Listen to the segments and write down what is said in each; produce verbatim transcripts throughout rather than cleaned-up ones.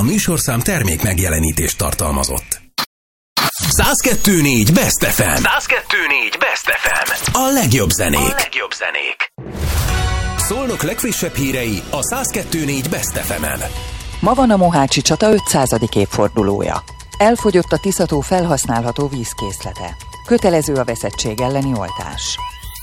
A műsorszám termék megjelenítést tartalmazott. száz kettő négy Best ef em. száz kettő négy Best ef em. A legjobb zenék. A legjobb zenék. Szolnok legfrissebb hírei a száz kettő négy Best ef emen. Ma van a Mohácsi csata ötszázadik évfordulója. Elfogyott a Tiszató felhasználható vízkészlete. Kötelező a veszettség elleni oltás.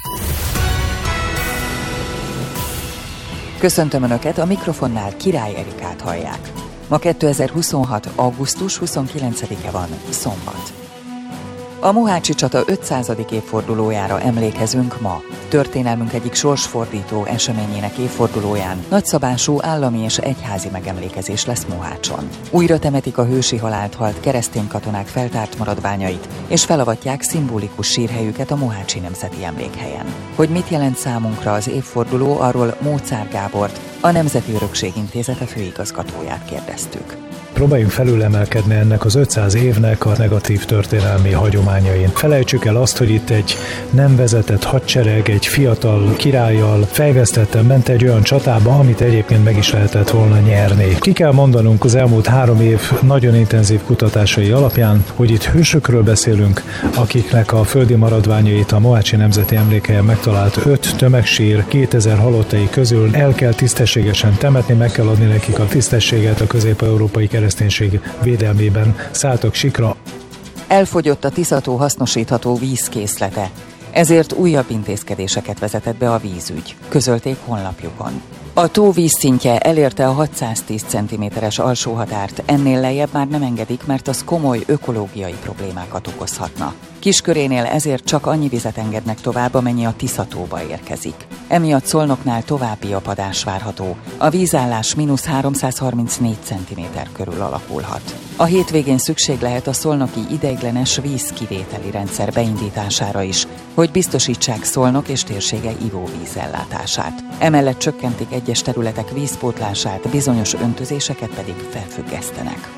Köszöntöm Önöket, a mikrofonnál Király Erikát hallják. Ma kétezer-huszonhat. augusztus huszonkilencedike van, szombat. A Mohácsi csata ötszázadik évfordulójára emlékezünk ma. Történelmünk egyik sorsfordító eseményének évfordulóján nagyszabású állami és egyházi megemlékezés lesz Mohácson. Újra temetik a hősi halált halt keresztény katonák feltárt maradványait, és felavatják szimbolikus sírhelyüket a Mohácsi Nemzeti Emlékhelyen. Hogy mit jelent számunkra az évforduló, arról Móczár Gábort, a Nemzeti Örökség Intézete főigazgatóját kérdeztük. Próbáljunk felülemelkedni ennek az ötszáz évnek a negatív történelmi hagyományain. Felejtsük el azt, hogy itt egy nem vezetett hadsereg, egy fiatal királlyal fejvesztetten ment egy olyan csatába, amit egyébként meg is lehetett volna nyerni. Ki kell mondanunk az elmúlt három év nagyon intenzív kutatásai alapján, hogy itt hősökről beszélünk, akiknek a földi maradványait a Mohácsi Nemzeti Emlékhelyen megtalált öt tömegsír kétezer halottai közül el kell tisztességesen temetni, meg kell adni nekik a tisztességet a közép-európai kereszténység védelmében szálltak sikra. Elfogyott a Tiszató hasznosítható vízkészlete, ezért újabb intézkedéseket vezetett be a vízügy, közölték honlapjukon. A tó vízszintje elérte a hatszáztíz centiméteres alsóhatárt, ennél lejjebb már nem engedik, mert az komoly ökológiai problémákat okozhatna. Kiskörénél ezért csak annyi vizet engednek tovább, amennyi a Tiszatóba érkezik. Emiatt Szolnoknál további apadás várható. A vízállás mínusz háromszázharmincnégy centiméter körül alakulhat. A hétvégén szükség lehet a szolnoki ideiglenes vízkivételi rendszer beindítására is, hogy biztosítsák Szolnok és térsége ivóvízellátását. Emellett csökkentik egyes területek vízpótlását, bizonyos öntözéseket pedig felfüggesztenek.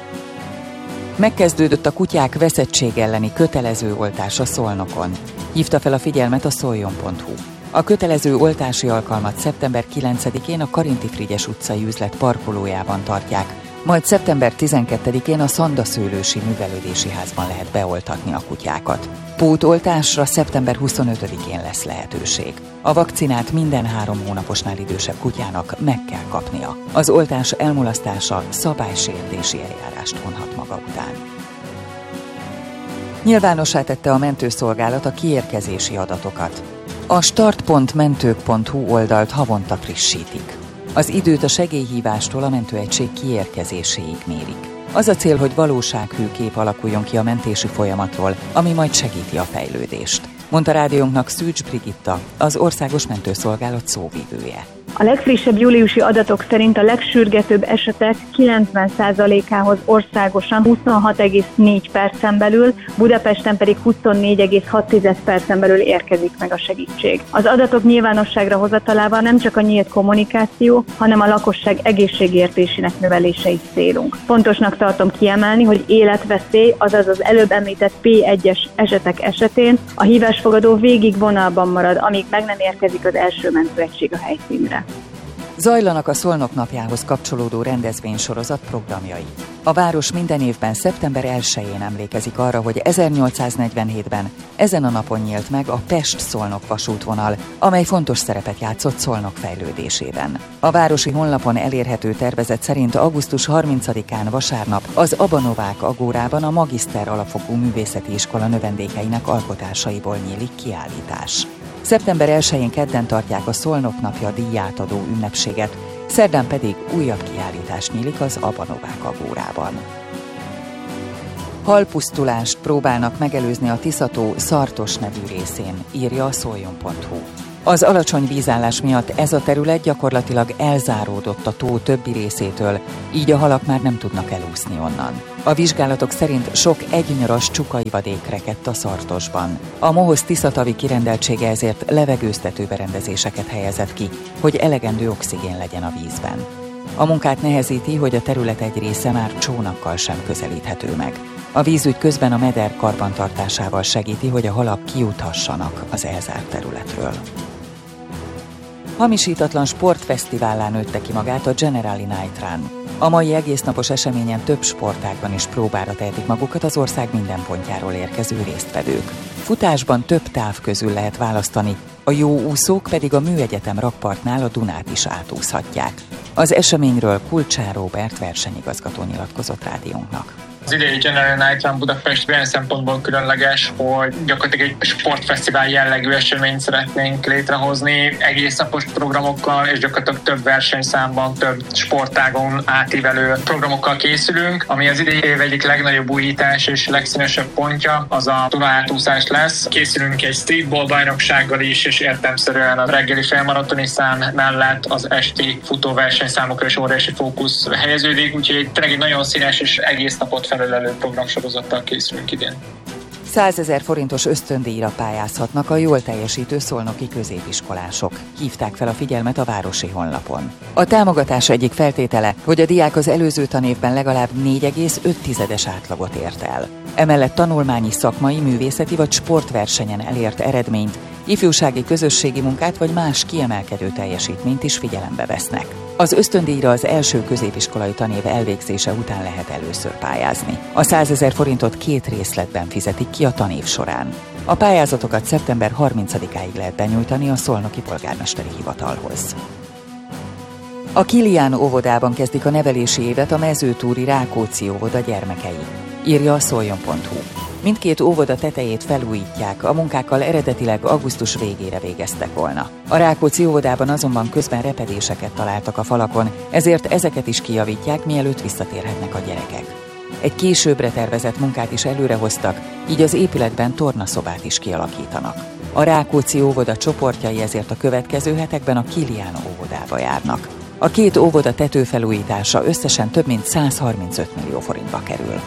Megkezdődött a kutyák veszettség elleni kötelező oltása Szolnokon. Hívta fel a figyelmet a szoljon pont hu. A kötelező oltási alkalmat szeptember kilencedikén a Karinti Frigyes utcai üzlet parkolójában tartják, majd szeptember tizenkettedikén a Szandaszőlősi Művelődési Házban lehet beoltatni a kutyákat. Pótoltásra szeptember huszonötödikén lesz lehetőség. A vakcinát minden három hónaposnál idősebb kutyának meg kell kapnia. Az oltás elmulasztása szabálysértési eljárást vonhat maga után. Nyilvánossá tette a mentőszolgálat a kiérkezési adatokat. A start pont mentők pont hu oldalt havonta frissítik. Az időt a segélyhívástól a mentőegység kiérkezéséig mérik. Az a cél, hogy valósághű kép alakuljon ki a mentési folyamatról, ami majd segíti a fejlődést, mondta rádiónknak Szűcs Brigitta, az Országos Mentőszolgálat szóvivője. A legfrissebb júliusi adatok szerint a legsürgetőbb esetek kilencven százalékához országosan huszonhat egész négy percen belül, Budapesten pedig huszonnégy egész hat percen belül érkezik meg a segítség. Az adatok nyilvánosságra hozatalával nem csak a nyílt kommunikáció, hanem a lakosság egészségértésének növelése is célunk. Fontosnak tartom kiemelni, hogy életveszély, azaz az előbb említett pé egyes esetek esetén a hívásfogadó végig vonalban marad, amíg meg nem érkezik az első mentőegység a helyszínre. Zajlanak a Szolnok napjához kapcsolódó rendezvénysorozat programjai. A város minden évben szeptember elsején emlékezik arra, hogy ezernyolcszáznegyvenhétben ezen a napon nyílt meg a Pest-Szolnok vasútvonal, amely fontos szerepet játszott Szolnok fejlődésében. A városi honlapon elérhető tervezet szerint augusztus harmincadikán vasárnap az Abanovák agórában a Magiszter Alapfokú Művészeti Iskola növendékeinek alkotásaiból nyílik kiállítás. Szeptember elsején kedden tartják a Szolnok napja díjátadó ünnepséget, szerdán pedig újabb kiállítás nyílik az Abanovák agórában. Halpusztulást próbálnak megelőzni a Tiszató Szartos nevű részén, írja a szoljon pont hu. Az alacsony vízállás miatt ez a terület gyakorlatilag elzáródott a tó többi részétől, így a halak már nem tudnak elúszni onnan. A vizsgálatok szerint sok egynyaras csukaivadék rekedt a Szartosban. A MOHOZ Tiszatavi kirendeltsége ezért levegőztető berendezéseket helyezett ki, hogy elegendő oxigén legyen a vízben. A munkát nehezíti, hogy a terület egy része már csónakkal sem közelíthető meg. A vízügy közben a meder karbantartásával segíti, hogy a halak kijuthassanak az elzárt területről. Hamisítatlan sportfesztivállá nőtte ki magát a Generali Night Run. A mai egésznapos eseményen több sportágban is próbára tehetik magukat az ország minden pontjáról érkező résztvevők. Futásban több táv közül lehet választani, a jó úszók pedig a Műegyetem rakpartnál a Dunát is átúszhatják. Az eseményről Kulcsár Róbert versenyigazgató nyilatkozott rádiónknak. Az idei Generali Night Run Budapest olyan szempontból különleges, hogy gyakorlatilag egy sportfesztivál jellegű eseményt szeretnénk létrehozni, egész napos programokkal és gyakorlatilag több versenyszámban, több sportágon átívelő programokkal készülünk, ami az idei év egyik legnagyobb újítás és legszínesebb pontja, az a Duna átúszás lesz. Készülünk egy streetball bajnoksággal is, és értelemszerűen a reggeli félmaratoni szám mellett az esti futóversenyszámokra is óriási fókusz helyeződik, úgyhogy tényleg egy nagyon színes és egész napot felölelő programsorozattal készülünk idén. százezer forintos ösztöndíjra pályázhatnak a jól teljesítő szolnoki középiskolások. Hívták fel a figyelmet a városi honlapon. A támogatás egyik feltétele, hogy a diák az előző tanévben legalább négy egész öt átlagot ért el. Emellett tanulmányi, szakmai, művészeti vagy sportversenyen elért eredményt, ifjúsági közösségi munkát vagy más kiemelkedő teljesítményt is figyelembe vesznek. Az ösztöndíjra az első középiskolai tanév elvégzése után lehet először pályázni. A százezer forintot két részletben fizetik ki a tanév során. A pályázatokat szeptember harmincadikáig lehet benyújtani a Szolnoki Polgármesteri Hivatalhoz. A Kilián óvodában kezdik a nevelési évet a mezőtúri Rákóczi óvoda gyermekei, írja a szoljon pont hu. Mindkét óvoda tetejét felújítják, a munkákkal eredetileg augusztus végére végeztek volna. A Rákóczi óvodában azonban közben repedéseket találtak a falakon, ezért ezeket is kijavítják, mielőtt visszatérhetnek a gyerekek. Egy későbbre tervezett munkát is előrehoztak, így az épületben tornaszobát is kialakítanak. A Rákóczi óvoda csoportjai ezért a következő hetekben a Kilián óvodába járnak. A két óvoda tetőfelújítása összesen több mint százharmincöt millió forintba kerül.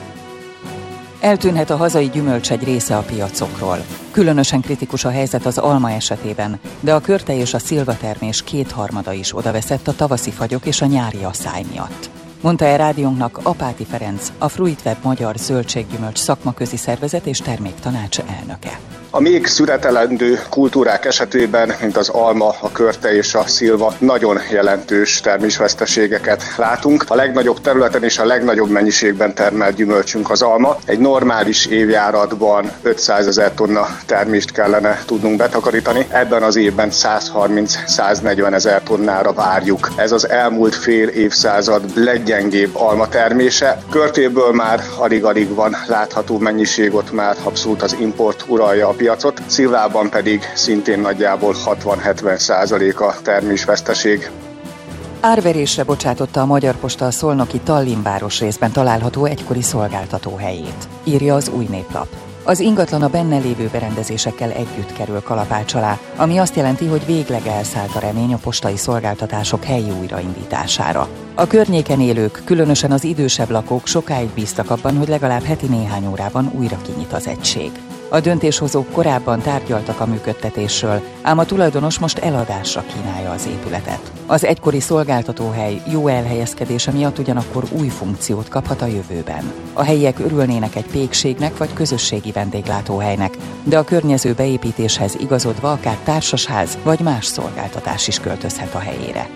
Eltűnhet a hazai gyümölcs egy része a piacokról. Különösen kritikus a helyzet az alma esetében, de a körte és a szilvatermés kétharmada is odaveszett a tavaszi fagyok és a nyári asszály miatt. Mondta el rádiónknak Apáti Ferenc, a Fruitweb magyar zöldséggyümölcs szakmaközi szervezet és terméktanács elnöke. A még szüretelendő kultúrák esetében, mint az alma, a körte és a szilva, nagyon jelentős termésveszteségeket látunk. A legnagyobb területen és a legnagyobb mennyiségben termelt gyümölcsünk az alma. Egy normális évjáratban ötszázezer tonna termést kellene tudnunk betakarítani. Ebben az évben százharminc-száznegyven ezer tonnára várjuk. Ez az elmúlt fél évszázad leggyengébb alma termése. Körtéből már alig-alig van látható mennyiség, ott már abszolút az import uralja a piacot, szilvában pedig szintén nagyjából hatvan-hetven százalék a termésveszteség. Árverésre bocsátotta a Magyar Posta a szolnoki Tallinn városrészben található egykori szolgáltató helyét, írja az Új Néplap. Az ingatlan a benne lévő berendezésekkel együtt kerül kalapács alá, ami azt jelenti, hogy végleg elszállt a remény a postai szolgáltatások helyi újraindítására. A környéken élők, különösen az idősebb lakók sokáig bíztak abban, hogy legalább heti néhány órában újra kinyit az egység. A döntéshozók korábban tárgyaltak a működtetésről, ám a tulajdonos most eladásra kínálja az épületet. Az egykori szolgáltatóhely jó elhelyezkedése miatt ugyanakkor új funkciót kaphat a jövőben. A helyiek örülnének egy pékségnek vagy közösségi vendéglátóhelynek, de a környező beépítéshez igazodva akár társasház vagy más szolgáltatás is költözhet a helyére.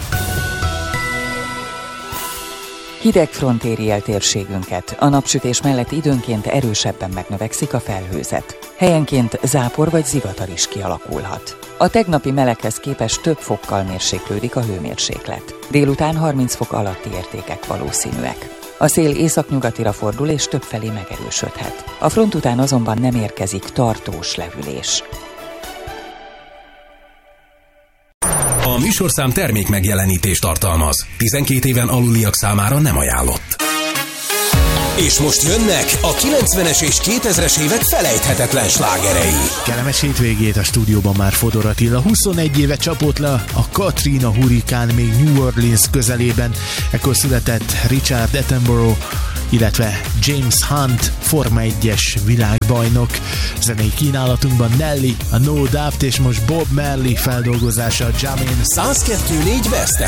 Hidegfront éri el térségünket, a napsütés mellett időnként erősebben megnövekszik a felhőzet. Helyenként zápor vagy zivatar is kialakulhat. A tegnapi meleghez képest több fokkal mérséklődik a hőmérséklet. Délután harminc fok alatti értékek valószínűek. A szél északnyugatira fordul és többfelé megerősödhet. A front után azonban nem érkezik tartós lehűlés. A műsorszám termék megjelenítést tartalmaz. tizenkét éven aluliak számára nem ajánlott. És most jönnek a kilencvenes és kétezres évek felejthetetlen slágerei. Kellemes hétvégét, a stúdióban már Fodor Attila. huszonegy éve csapott le a Katrina hurrikán még New Orleans közelében. Ekkor született Richard Attenborough, illetve James Hunt, Forma egyes világbajnok. Zenei kínálatunkban Nelly, a No Doubt és most Bob Marley feldolgozása a Jamin. száz kettő négy Best